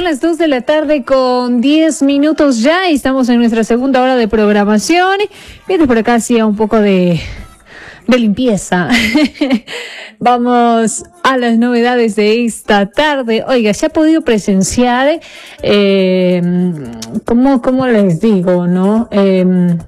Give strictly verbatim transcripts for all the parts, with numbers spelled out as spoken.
las dos de la tarde con diez minutos ya y estamos en nuestra segunda hora de programación. Mientras por acá hacía un poco de, de limpieza. Vamos a las novedades de esta tarde. Oiga, se ha podido presenciar, eh, ¿cómo, cómo les digo, no? Eh,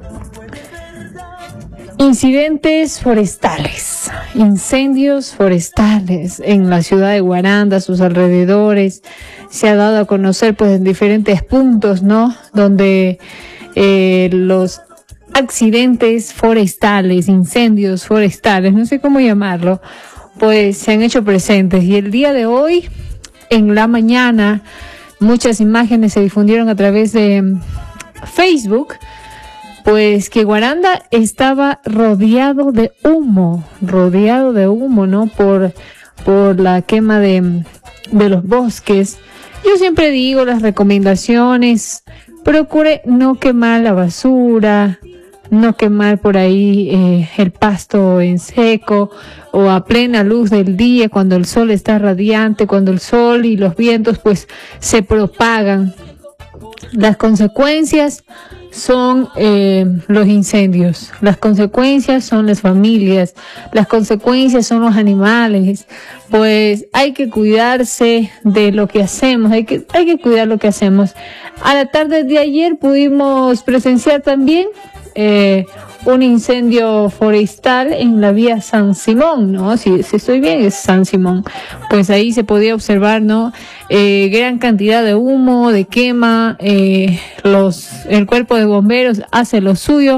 Incidentes forestales, incendios forestales en la ciudad de Guaranda, sus alrededores. Se ha dado a conocer pues en diferentes puntos, ¿no? Donde eh, los accidentes forestales, incendios forestales, no sé cómo llamarlo, pues se han hecho presentes. Y el día de hoy, en la mañana, muchas imágenes se difundieron a través de Facebook, pues que Guaranda estaba rodeado de humo, rodeado de humo, ¿no? Por, por la quema de, de los bosques. Yo siempre digo las recomendaciones, procure no quemar la basura, no quemar por ahí eh, el pasto en seco o a plena luz del día cuando el sol está radiante, cuando el sol y los vientos pues se propagan. Las consecuencias son eh, los incendios, las consecuencias son las familias, las consecuencias son los animales. Pues hay que cuidarse de lo que hacemos, hay que, hay que cuidar lo que hacemos. A la tarde de ayer pudimos presenciar también eh, un incendio forestal en la vía San Simón, ¿no? Si, si estoy bien, es San Simón. Pues ahí se podía observar, ¿no? Eh, gran cantidad de humo, de quema, eh, los, el cuerpo de bomberos hace lo suyo.